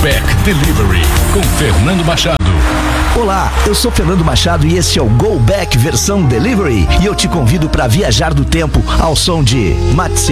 Back Delivery com Fernando Machado. Olá, eu sou Fernando Machado e esse é o Go Back versão Delivery e eu te convido para viajar do tempo ao som de Matzia.